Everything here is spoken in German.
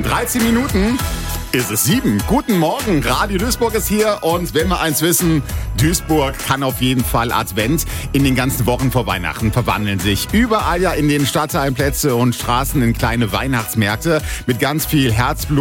13 Minuten ist es 7. Guten Morgen, Radio Duisburg ist hier und wenn wir eins wissen, Duisburg kann auf jeden Fall Advent. In den ganzen Wochen vor Weihnachten verwandeln sich überall ja in den Stadtteilen Plätze und Straßen in kleine Weihnachtsmärkte mit ganz viel Herzblut.